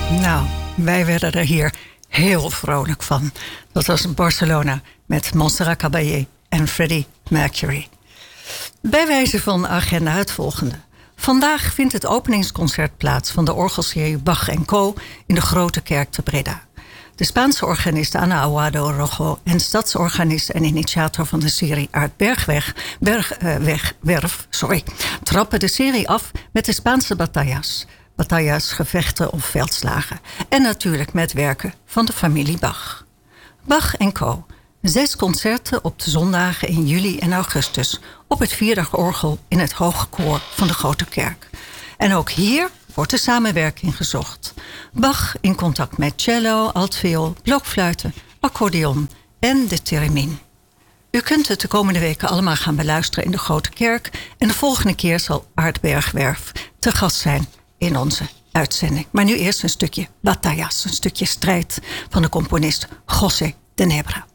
Nou, wij werden er hier heel vrolijk van. Dat was Barcelona met Montserrat Caballé en Freddie Mercury. Bij wijze van agenda het volgende. Vandaag vindt het openingsconcert plaats van de orgelserie Bach & Co. in de Grote Kerk te Breda. De Spaanse organist Ana Aguado Rojo en stadsorganist en initiator van de serie Aart Bergwerf trappen de serie af met de Spaanse batallas. Batallas, gevechten of veldslagen. En natuurlijk met werken van de familie Bach. Bach & Co. 6 concerten op de zondagen in juli en augustus. Op het Vierdagorgel in het Hoge Koor van de Grote Kerk. En ook hier wordt de samenwerking gezocht. Bach in contact met cello, altviool, blokfluiten, accordeon en de theremin. U kunt het de komende weken allemaal gaan beluisteren in de Grote Kerk. En de volgende keer zal Aart Bergwerf te gast zijn in onze uitzending. Maar nu eerst een stukje batallas, een stukje strijd van de componist José de Nebra.